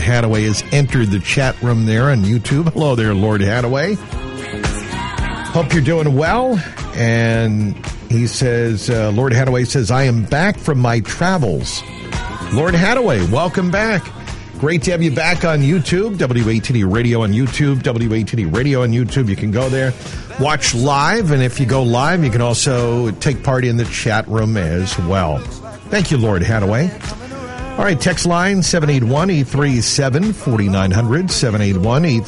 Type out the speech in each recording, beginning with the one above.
Hadaway has entered the chat room there on YouTube. Hello there, Lord Hadaway. Hope you're doing well. And he says, Lord Hadaway says, I am back from my travels. Lord Hadaway, welcome back. Great to have you back on YouTube, WATD Radio on YouTube, WATD Radio on YouTube. You can go there, watch live, and if you go live, you can also take part in the chat room as well. Thank you, Lord Hadaway. All right, text line 781-837-4900,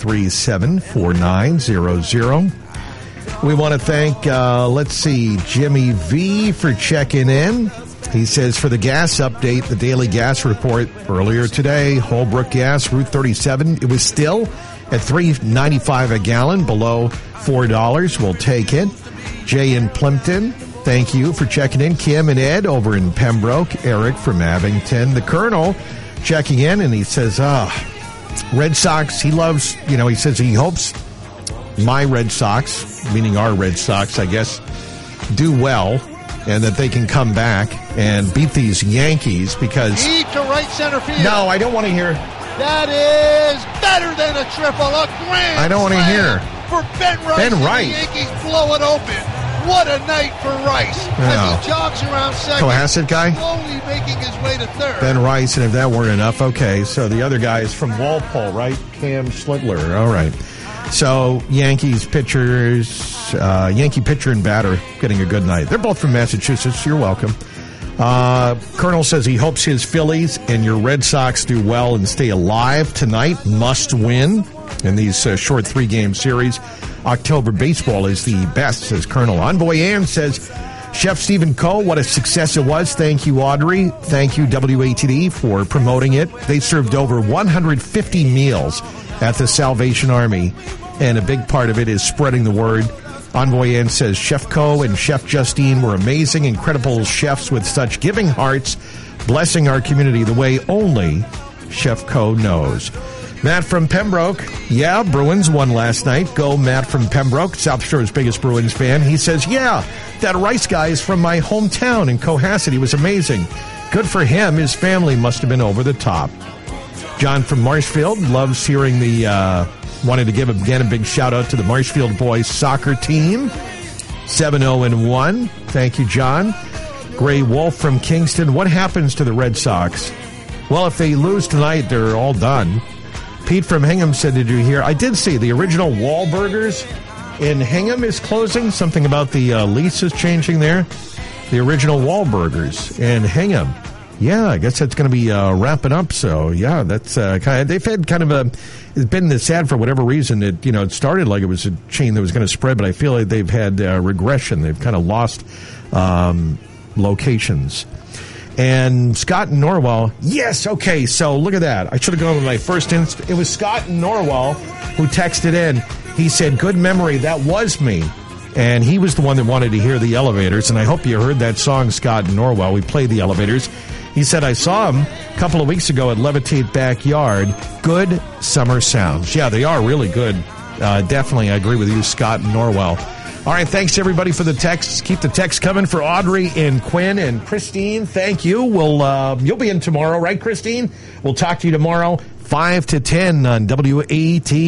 781-837-4900. We want to thank, Jimmy V for checking in. He says, for the gas update, the daily gas report earlier today, Holbrook Gas, Route 37, it was still at $3.95 a gallon, below $4. We'll take it. Jay in Plimpton, thank you for checking in. Kim and Ed over in Pembroke. Eric from Abington. The Colonel checking in, and he says, Red Sox, he loves, he says he hopes my Red Sox, meaning our Red Sox, I guess, do well, and that they can come back and beat these Yankees because... Deep to right center field. No, I don't want to hear... That is better than a triple, a grand I don't want to hear... For Ben Rice. Ben Rice. The Yankees blow it open. What a night for Rice. As he jogs around second. Cohasset guy? Slowly making his way to third. Ben Rice, and if that weren't enough, okay. So the other guy is from Walpole, right? Cam Slitler. All right. So Yankee pitcher and batter getting a good night. They're both from Massachusetts. You're welcome. Colonel says he hopes his Phillies and your Red Sox do well and stay alive tonight. Must win in these short 3-game series. October baseball is the best, says Colonel. Envoy Ann says, Chef Stephen Coe, what a success it was. Thank you, Audrey. Thank you, WATD, for promoting it. They served over 150 meals at the Salvation Army, and a big part of it is spreading the word. Envoy Ann says, Chef Coe and Chef Justine were amazing, incredible chefs with such giving hearts, blessing our community the way only Chef Coe knows. Matt from Pembroke, yeah, Bruins won last night. Go Matt from Pembroke, South Shore's biggest Bruins fan. He says, yeah, that Rice guy is from my hometown in Cohasset. He was amazing. Good for him. His family must have been over the top. John from Marshfield loves hearing wanted to give again a big shout out to the Marshfield boys soccer team. 7-0-1. Thank you, John. Gray Wolf from Kingston. What happens to the Red Sox? Well, if they lose tonight, they're all done. Pete from Hingham said, did you hear? I did see the original Wahlburgers in Hingham is closing. Something about the lease is changing there. The original Wahlburgers in Hingham. Yeah, I guess that's going to be wrapping up. So, yeah, that's they've had kind of it's been sad for whatever reason. It started like it was a chain that was going to spread, but I feel like they've had regression. They've kind of lost locations. And Scott in Norwell, yes, okay, so look at that. I should have gone with my first instinct. It was Scott in Norwell who texted in. He said, good memory, that was me. And he was the one that wanted to hear the Elevators, and I hope you heard that song, Scott in Norwell. We played the Elevators. He said, I saw him a couple of weeks ago at Levitate Backyard. Good summer sounds. Yeah, they are really good. Definitely, I agree with you, Scott in Norwell. All right, thanks, everybody, for the texts. Keep the texts coming for Audrey and Quinn and Christine. Thank you. You'll be in tomorrow, right, Christine? We'll talk to you tomorrow, 5 to 10 on WAT.